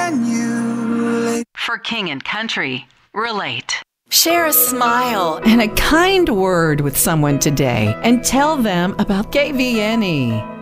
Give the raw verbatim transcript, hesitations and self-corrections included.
when you For King and Country, relate. Share a smile and a kind word with someone today and tell them about K V N E.